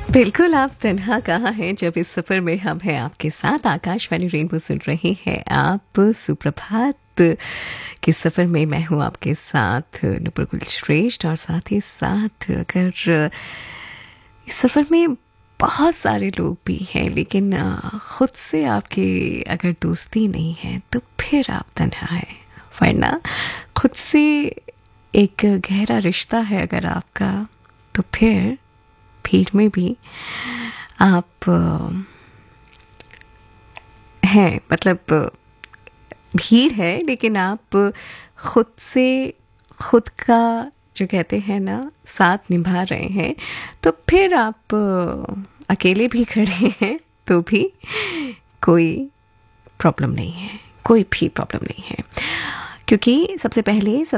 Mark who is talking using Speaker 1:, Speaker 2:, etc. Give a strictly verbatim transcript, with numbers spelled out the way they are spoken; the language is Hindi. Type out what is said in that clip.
Speaker 1: बिल्कुल, आप तन्हा कहाँ हैं जब इस सफ़र में हम हैं आपके साथ। आकाशवाणी रेनबो सुन रहे हैं आप। सुप्रभात के सफ़र में मैं हूँ आपके साथ नुपुर कुलश्रेष्ठ, और साथ ही साथ अगर इस सफ़र में बहुत सारे लोग भी हैं, लेकिन ख़ुद से आपकी अगर दोस्ती नहीं है तो फिर आप तन्हा हैं। वरना खुद से एक गहरा रिश्ता है अगर आपका, तो फिर भीड़ में भी आप हैं, मतलब भीड़ है लेकिन आप खुद से खुद का जो कहते हैं ना साथ निभा रहे हैं, तो फिर आप अकेले भी खड़े हैं तो भी कोई प्रॉब्लम नहीं है, कोई भी प्रॉब्लम नहीं है। क्योंकि सबसे पहले सब